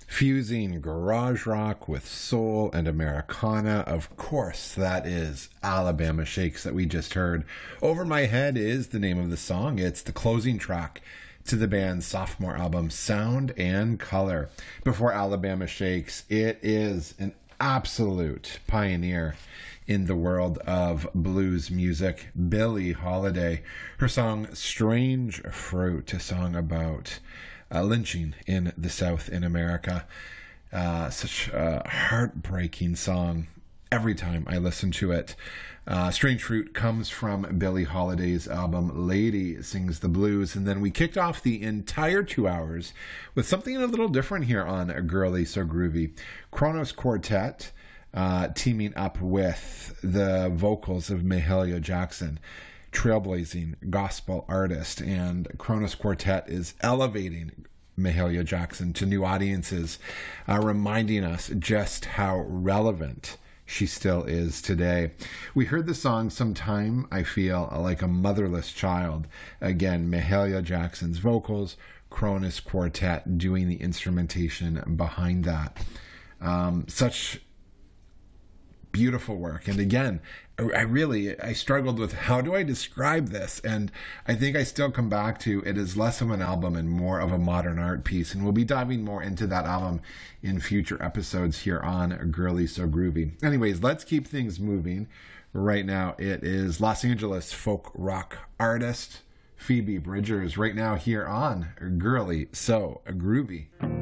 fusing garage rock with soul and Americana. Of course, that is Alabama Shakes that we just heard. Over My Head is the name of the song. It's the closing track to the band's sophomore album, Sound and Color. Before Alabama Shakes, it is an absolute pioneer in the world of blues music, Billie Holiday. Her song Strange Fruit, a song about lynching in the South in America. Such a heartbreaking song every time I listen to it. Strange Fruit comes from Billie Holiday's album Lady Sings the Blues, and then we kicked off the entire 2 hours with something a little different here on Girly So Groovy. Kronos Quartet teaming up with the vocals of Mahalia Jackson, trailblazing gospel artist, and Kronos Quartet is elevating Mahalia Jackson to new audiences, reminding us just how relevant she still is today. We heard the song Sometime I Feel Like a Motherless Child. Again, Mahalia Jackson's vocals, Kronos Quartet doing the instrumentation behind that. Such beautiful work. And again, I struggled with how do I describe this? And I think I still come back to it is less of an album and more of a modern art piece. And we'll be diving more into that album in future episodes here on Girly So Groovy. Anyways, let's keep things moving. Right now, it is Los Angeles folk rock artist Phoebe Bridgers right now here on Girly So Groovy.